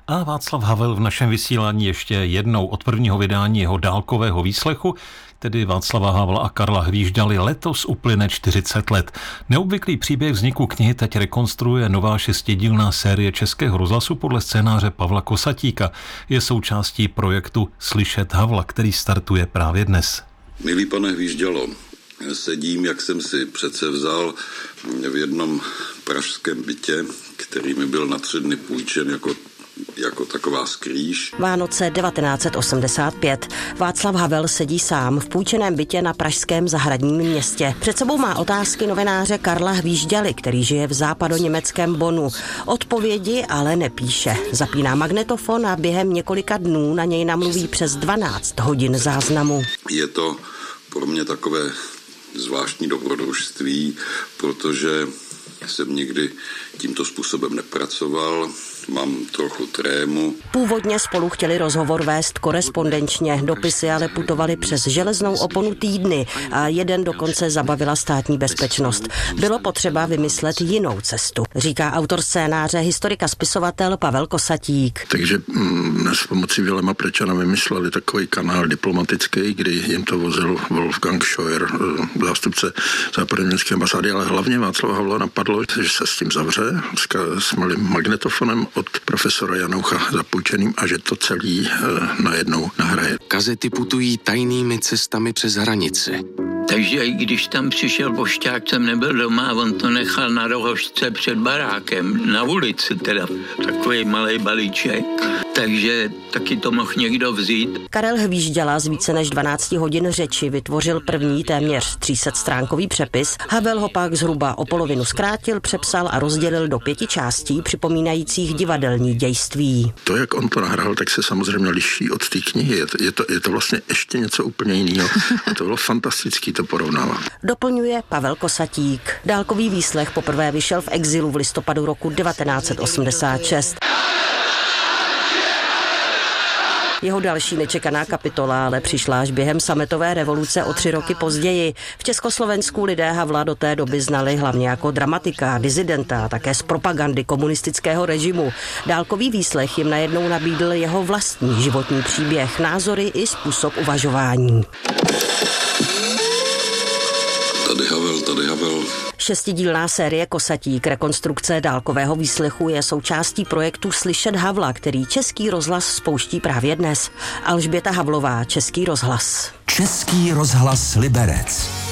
A Václav Havel v našem vysílání ještě jednou od prvního vydání jeho dálkového výslechu, tedy Václava Havla a Karla Hvíždaly, letos uplyne 40 let. Neobvyklý příběh vzniku knihy teď rekonstruuje nová 6dílná série Českého rozhlasu podle scénáře Pavla Kosatíka. Je součástí projektu Slyšet Havla, který startuje právě dnes. Milý pane Hvížďalo, sedím, jak jsem si přece vzal, v jednom pražském bytě, který mi byl na 3 dny půjčen jako taková skrýš. Vánoce 1985. Václav Havel sedí sám v půjčeném bytě na pražském zahradním městě. Před sebou má otázky novináře Karla Hvíždaly, který žije v západoněmeckém Bonnu. Odpovědi ale nepíše. Zapíná magnetofon a během několika dnů na něj namluví přes 12 hodin záznamu. Je to pro mě takové zvláštní dobrodružství, protože jsem nikdy tímto způsobem nepracoval, mám trochu trému. Původně spolu chtěli rozhovor vést korespondenčně, dopisy ale putovaly přes železnou oponu týdny a jeden dokonce zabavila státní bezpečnost. Bylo potřeba vymyslet jinou cestu, říká autor scénáře, historik a spisovatel Pavel Kosatík. Takže s pomocí Vilema Prečana vymysleli takový kanál diplomatický, kdy jim to vozil Wolfgang Scheuer, zástupce západoněmecké ambasády, ale hlavně Václava Havla napadlo, že se s tím zavře, s malým magnetofonem od profesora Janoucha zapůjčeným a že to celý najednou nahraje. Kazety putují tajnými cestami přes hranice. Takže i když tam přišel pošťák, jsem nebyl doma, on to nechal na rohožce před barákem, na ulici teda, takový malej balíček, takže taky to mohl někdo vzít. Karel Hvíždala z více než 12 hodin řeči vytvořil první téměř 300stránkový přepis. Havel ho pak zhruba o polovinu zkrátil, přepsal a rozdělil do 5 částí, připomínajících divadelní dějství. To, jak on to nahrál, tak se samozřejmě liší od té knihy. Je to vlastně ještě něco úplně jiného. A to bylo fantastický to porovnává. Doplňuje Pavel Kosatík. Dálkový výslech poprvé vyšel v exilu v listopadu roku 1986. Jeho další nečekaná kapitola ale přišla až během sametové revoluce o 3 roky později. V Československu lidé Havla do té doby znali hlavně jako dramatika, disidenta a také z propagandy komunistického režimu. Dálkový výslech jim najednou nabídl jeho vlastní životní příběh, názory i způsob uvažování. Tady Havel. 6dílná série Kosatík, rekonstrukce dálkového výslechu, je součástí projektu Slyšet Havla, který Český rozhlas spouští právě dnes. Alžběta Havlová, Český rozhlas. Český rozhlas Liberec.